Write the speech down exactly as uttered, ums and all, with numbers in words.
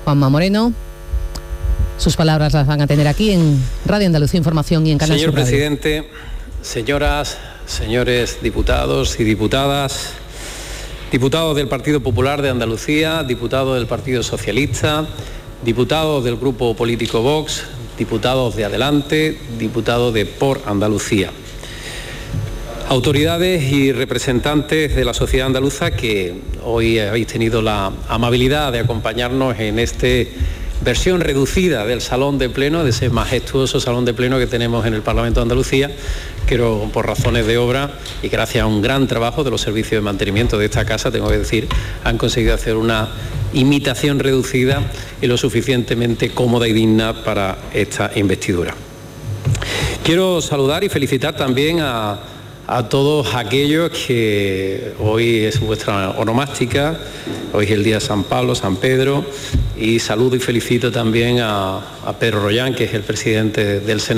Juanma Moreno. Sus palabras las van a tener aquí en Radio Andalucía Información y en Canal Señor Sur Radio. presidente, señoras, señores diputados y diputadas, diputados del Partido Popular de Andalucía, diputados del Partido Socialista, diputados del Grupo Político Vox, diputados de Adelante, diputados de Por Andalucía, autoridades y representantes de la sociedad andaluza que hoy habéis tenido la amabilidad de acompañarnos en este versión reducida del salón de pleno, de ese majestuoso salón de pleno que tenemos en el Parlamento de Andalucía, pero por razones de obra y gracias a un gran trabajo de los servicios de mantenimiento de esta casa, tengo que decir, han conseguido hacer una imitación reducida y lo suficientemente cómoda y digna para esta investidura. Quiero saludar y felicitar también a, a todos aquellos que hoy es vuestra onomástica, hoy es el día de San Pablo, San Pedro, y saludo y felicito también a, a Pedro Rollán, que es el presidente del Senado.